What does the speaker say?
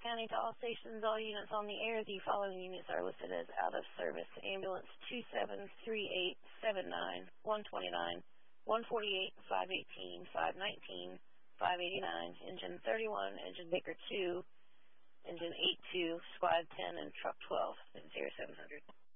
County to all stations, all units on the air. The following units are listed as out of service. Ambulance 273879, 129, 148, 518, 519, 589, Engine 31, Engine Baker 2, Engine 82, Squad 10, and Truck 12 at 0700.